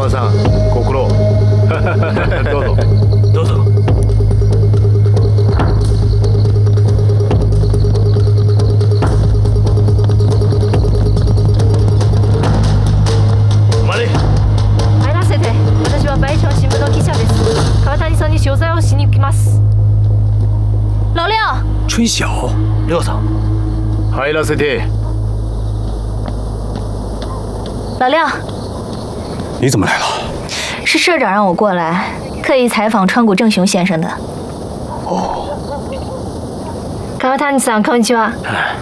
川さん、ご苦労。どうぞ。 どうぞ。 入らせて。私は北朝新聞の記者です。川谷さんに取材をしに来ます。老六。 春晓，六嫂。 入らせて。 老六。 你怎么来了？ 是社长让我过来，特意采访川谷正雄先生的。 哦。 川谷さん、こんにちは。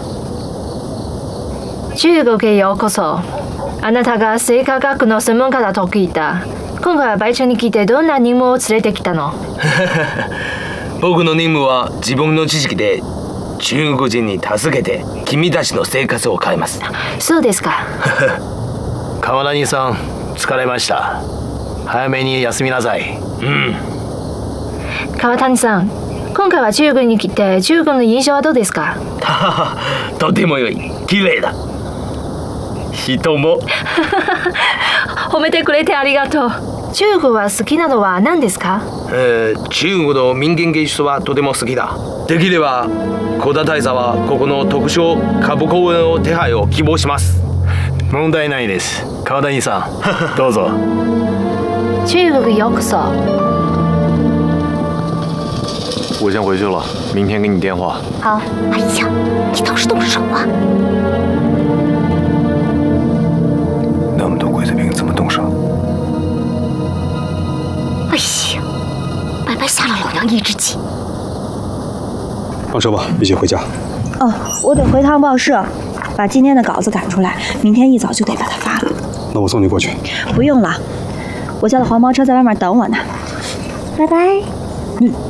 中国へようこそ。あなたが生化学の専門家だと聞いた。今回はバイチャに来てどんな任務を連れてきたの？ 僕の任務は自分の知識で中国人に助けて君たちの生活を変えます。 そうですか。 川谷さん、疲れました。早めに休みなさい。 うん。 川谷さん、今回は中国に来て中国の印象はどうですか？ とても良い。綺麗だ。人も。 褒めてくれてありがとう。中国は好きなのは何ですか？ 中国の民間芸術はとても好きだ。できれば小田大佐はここの特賞株公演を手配を希望します。 問題ないです。川谷さん、どうぞ。 中国ようこそ。 我先回去了，明天给你电话。 好。哎呀，你倒是动手啊！ 那么多鬼子兵怎么动手？ 哎呀，白白吓了老娘一只鸡。 上车吧，一起回家。 哦，我得回趟报社，把今天的稿子赶出来，明天一早就得把它发了。 那我送你过去。 不用了，我叫的黄包车在外面等我呢。拜拜。 你。